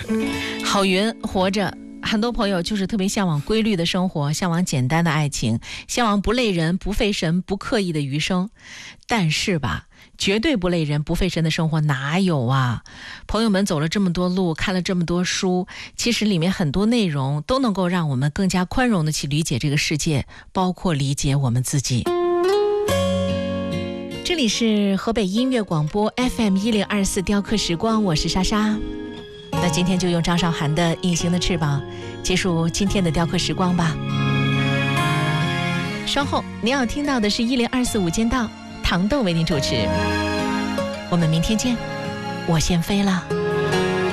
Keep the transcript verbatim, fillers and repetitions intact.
郝云活着，很多朋友就是特别向往规律的生活，向往简单的爱情，向往不累人、不费神、不刻意的余生。但是吧，绝对不累人、不费神的生活哪有啊？朋友们走了这么多路，看了这么多书，其实里面很多内容都能够让我们更加宽容的去理解这个世界，包括理解我们自己。这里是河北音乐广播 F M 一零二四雕刻时光，我是莎莎。那今天就用张韶涵的《隐形的翅膀》结束今天的雕刻时光吧。稍后您要听到的是一零二四无间道，糖豆为您主持。我们明天见，我先飞了。